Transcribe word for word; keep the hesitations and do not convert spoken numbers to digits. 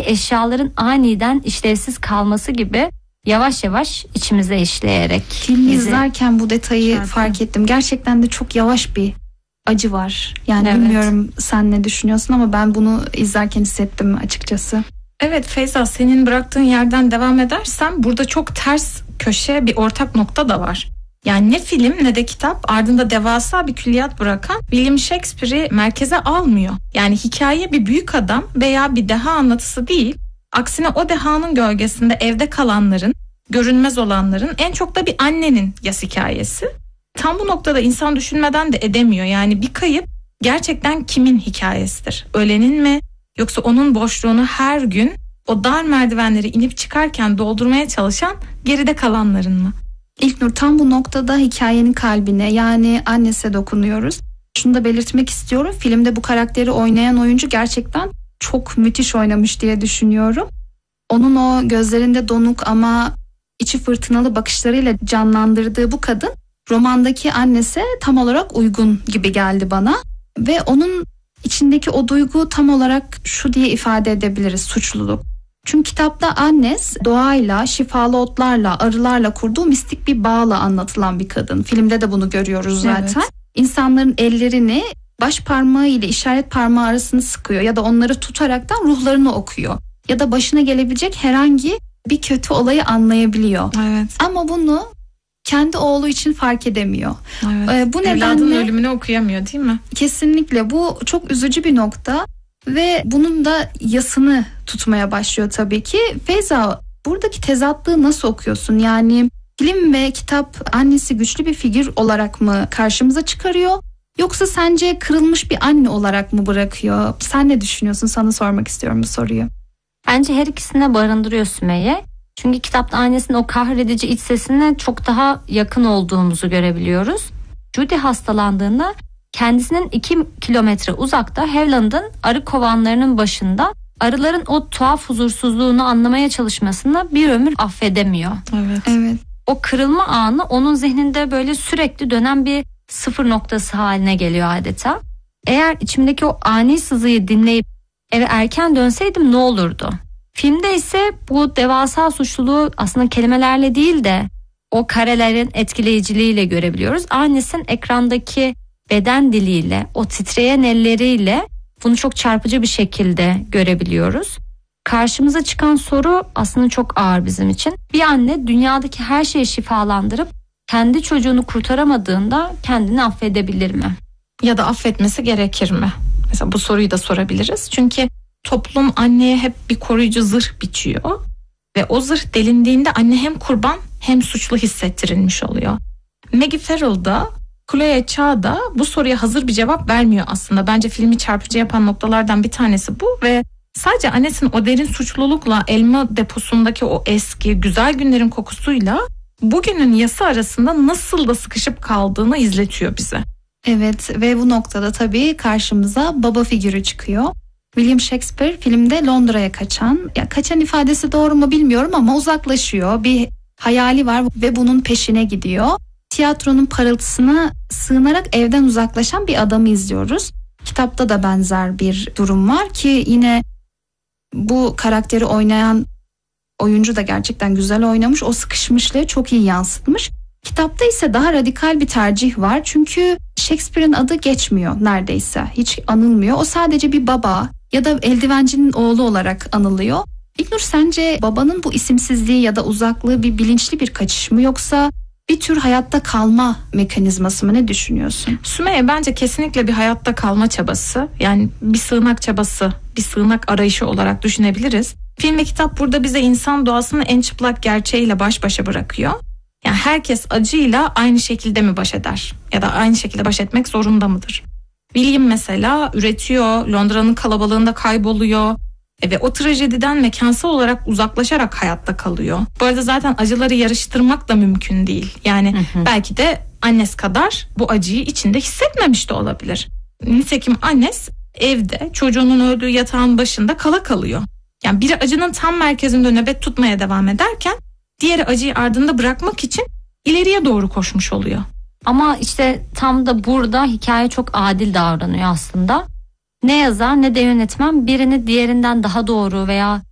eşyaların aniden işlevsiz kalması gibi yavaş yavaş içimize işleyerek. Filmi bizi... izlerken bu detayı Şarkı. fark ettim. Gerçekten de çok yavaş bir acı var. Yani evet. Bilmiyorum sen ne düşünüyorsun ama ben bunu izlerken hissettim açıkçası. Evet Feyza, senin bıraktığın yerden devam edersem burada çok ters köşe bir ortak nokta da var. Yani ne film ne de kitap ardında devasa bir külliyat bırakan William Shakespeare'i merkeze almıyor. Yani hikaye bir büyük adam veya bir deha anlatısı değil. Aksine o dehanın gölgesinde evde kalanların, görünmez olanların, en çok da bir annenin yas hikayesi. Tam bu noktada insan düşünmeden de edemiyor. Yani bir kayıp gerçekten kimin hikayesidir? Ölenin mi? Yoksa onun boşluğunu her gün o dar merdivenleri inip çıkarken doldurmaya çalışan geride kalanların mı? İlknur, tam bu noktada hikayenin kalbine, yani annese dokunuyoruz. Şunu da belirtmek istiyorum. Filmde bu karakteri oynayan oyuncu gerçekten çok müthiş oynamış diye düşünüyorum. Onun o gözlerinde donuk ama içi fırtınalı bakışlarıyla canlandırdığı bu kadın romandaki annese tam olarak uygun gibi geldi bana. Ve onun içindeki o duygu tam olarak şu diye ifade edebiliriz: suçluluk. Çünkü kitapta Agnes doğayla, şifalı otlarla, arılarla kurduğu mistik bir bağla anlatılan bir kadın. Filmde de bunu görüyoruz zaten. Evet. İnsanların ellerini baş parmağı ile işaret parmağı arasını sıkıyor ya da onları tutaraktan ruhlarını okuyor. Ya da başına gelebilecek herhangi bir kötü olayı anlayabiliyor. Evet. Ama bunu kendi oğlu için fark edemiyor. Evet. Ee, bu nedenle evladın ölümünü okuyamıyor, değil mi? Kesinlikle bu çok üzücü bir nokta ve bunun da yasını tutmaya başlıyor tabii ki. Feyza, buradaki tezatlığı nasıl okuyorsun? Yani film ve kitap annesi güçlü bir figür olarak mı karşımıza çıkarıyor? Yoksa sence kırılmış bir anne olarak mı bırakıyor? Sen ne düşünüyorsun? Sana sormak istiyorum bu soruyu. Bence her ikisine barındırıyor Sümeyye. Çünkü kitapta annesinin o kahredici iç sesine çok daha yakın olduğumuzu görebiliyoruz. Judy hastalandığında kendisinin iki kilometre uzakta Haviland'ın arı kovanlarının başında arıların o tuhaf huzursuzluğunu anlamaya çalışmasını bir ömür affedemiyor. Evet. Evet. O kırılma anı onun zihninde böyle sürekli dönen bir sıfır noktası haline geliyor adeta. Eğer içimdeki o ani sızıyı dinleyip eve erken dönseydim ne olurdu? Filmde ise bu devasa suçluluğu aslında kelimelerle değil de o karelerin etkileyiciliğiyle görebiliyoruz. Annesinin ekrandaki beden diliyle, o titreyen elleriyle bunu çok çarpıcı bir şekilde görebiliyoruz. Karşımıza çıkan soru aslında çok ağır bizim için. Bir anne dünyadaki her şeyi şifalandırıp kendi çocuğunu kurtaramadığında kendini affedebilir mi? Ya da affetmesi gerekir mi? Mesela bu soruyu da sorabiliriz. Çünkü toplum anneye hep bir koruyucu zırh biçiyor ve o zırh delindiğinde anne hem kurban hem suçlu hissettirilmiş oluyor. Maggie Farrell da Chloe Cha da bu soruya hazır bir cevap vermiyor aslında. Bence filmi çarpıcı yapan noktalardan bir tanesi bu ve sadece annesinin o derin suçlulukla elma deposundaki o eski güzel günlerin kokusuyla bugünün yası arasında nasıl da sıkışıp kaldığını izletiyor bize. Evet, ve bu noktada tabii karşımıza baba figürü çıkıyor. William Shakespeare filmde Londra'ya kaçan, ya kaçan ifadesi doğru mu bilmiyorum ama uzaklaşıyor. Bir hayali var ve bunun peşine gidiyor. Tiyatronun parıltısına sığınarak evden uzaklaşan bir adamı izliyoruz. Kitapta da benzer bir durum var ki yine bu karakteri oynayan oyuncu da gerçekten güzel oynamış. O sıkışmışlığı çok iyi yansıtmış. Kitapta ise daha radikal bir tercih var. Çünkü Shakespeare'in adı geçmiyor neredeyse. Hiç anılmıyor. O sadece bir baba ya da eldivencinin oğlu olarak anılıyor. İlknur, sence babanın bu isimsizliği ya da uzaklığı bir bilinçli bir kaçış mı, yoksa bir tür hayatta kalma mekanizması mı, ne düşünüyorsun? Sümeyye, bence kesinlikle bir hayatta kalma çabası. Yani bir sığınak çabası, bir sığınak arayışı olarak düşünebiliriz. Film ve kitap burada bize insan doğasının en çıplak gerçeğiyle baş başa bırakıyor. Yani herkes acıyla aynı şekilde mi baş eder? Ya da aynı şekilde baş etmek zorunda mıdır? William mesela üretiyor, Londra'nın kalabalığında kayboluyor ve o trajediden mekansal olarak uzaklaşarak hayatta kalıyor. Bu arada zaten acıları yarıştırmak da mümkün değil. Yani hı hı. belki de Agnes kadar bu acıyı içinde hissetmemiş de olabilir. Nitekim Agnes evde çocuğunun öldüğü yatağın başında kala kalıyor. Yani biri acının tam merkezinde nöbet tutmaya devam ederken diğeri acıyı ardında bırakmak için ileriye doğru koşmuş oluyor. Ama işte tam da burada hikaye çok adil davranıyor aslında. Ne yazar ne de yönetmen birini diğerinden daha doğru veya